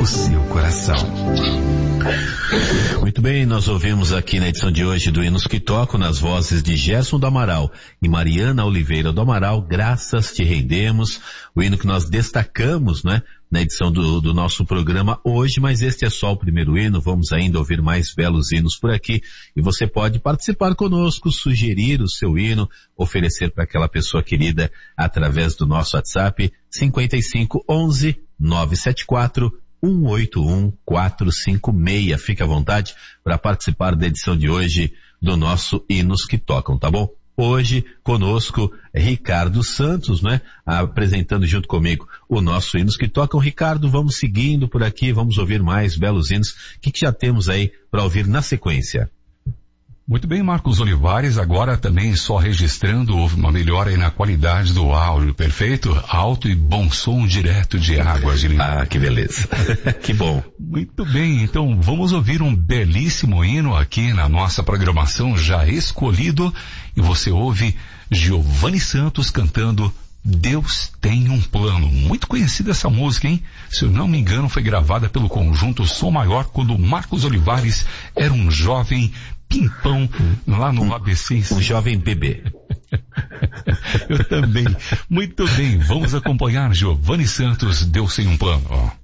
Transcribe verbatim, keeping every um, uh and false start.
o seu coração. Muito bem, nós ouvimos aqui na edição de hoje do Hinos que Tocam, nas vozes de Gerson do Amaral e Mariana Oliveira do Amaral, Graças Te Rendemos, o hino que nós destacamos, né, na edição do, do nosso programa hoje, mas este é só o primeiro hino, vamos ainda ouvir mais belos hinos por aqui, e você pode participar conosco, sugerir o seu hino, oferecer para aquela pessoa querida através do nosso WhatsApp cinquenta e cinco, onze, nove sete quatro, um oito um, quatro cinco seis. Fique à vontade para participar da edição de hoje do nosso Hinos que Tocam, tá bom? Hoje, conosco, Ricardo Santos, né? Apresentando junto comigo o nosso Hinos que Tocam. Ricardo, vamos seguindo por aqui, vamos ouvir mais belos hinos. O que, que já temos aí para ouvir na sequência? Muito bem, Marcos Olivares, agora também só registrando, houve uma melhora aí na qualidade do áudio, perfeito? Alto e bom som direto de Águas de Lindóia. Ah, que beleza. Que bom. Muito bem, então vamos ouvir um belíssimo hino aqui na nossa programação já escolhido, e você ouve Giovanni Santos cantando Deus Tem um Plano. Muito conhecida essa música, hein? Se eu não me engano, foi gravada pelo conjunto Som Maior quando Marcos Olivares era um jovem pimpão lá no um, A B C. Um jovem bebê. Eu também. Muito bem, vamos acompanhar Giovanni Santos, Deus Tem um Plano.